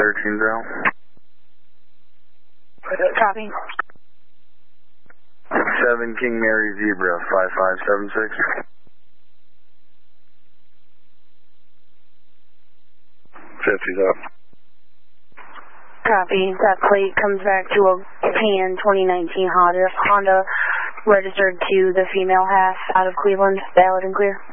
13-0. Copy. 7 King Mary Zebra, 5576. 50's up. Copy. That plate comes back to a pan 2019 Honda registered to the female half out of Cleveland, valid and clear.